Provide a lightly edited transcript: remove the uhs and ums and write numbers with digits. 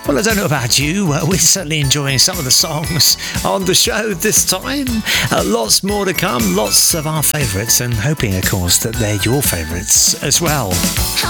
Well, I don't know about you, we're certainly enjoying some of the songs on the show this time. Lots more to come, lots of our favourites, and hoping, of course, that they're your favourites as well.